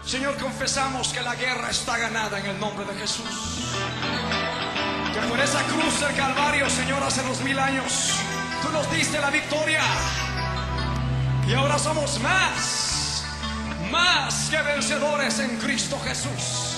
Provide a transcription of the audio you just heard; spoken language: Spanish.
Señor, confesamos que la guerra está ganada en el nombre de Jesús. Que por esa cruz del Calvario, Señor, hace 2000 años, tú nos diste la victoria. Y ahora somos más que vencedores en Cristo Jesús.